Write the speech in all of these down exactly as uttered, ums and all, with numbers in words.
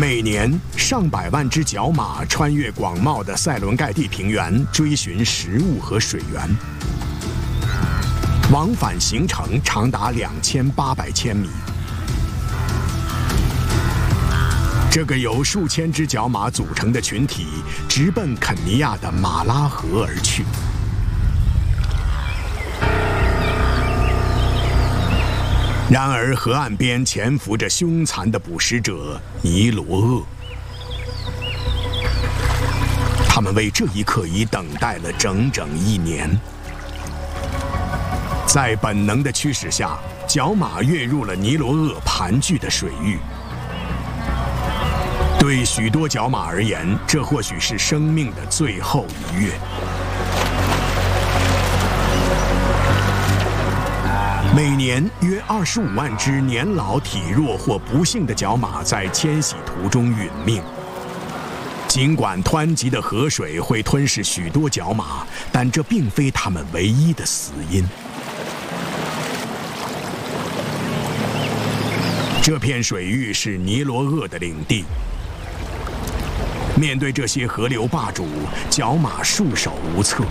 每年上百万只角马穿越广袤的塞伦盖蒂平原，追寻食物和水源，往返行程长达两千八百千米。这个由数千只角马组成的群体，直奔肯尼亚的马拉河而去。然而，河岸边潜伏着凶残的捕食者尼罗鳄，他们为这一刻已等待了整整一年。在本能的驱使下，角马跃入了尼罗鳄盘踞的水域。对许多角马而言，这或许是生命的最后一跃。每年约二十五万只年老体弱或不幸的角马在迁徙途中殒命。尽管湍急的河水会吞噬许多角马，但这并非它们唯一的死因。这片水域是尼罗鳄的领地。面对这些河流霸主，角马束手无策。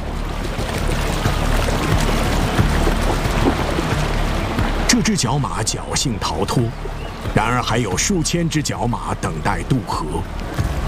这只角马侥幸逃脱，然而还有数千只角马等待渡河。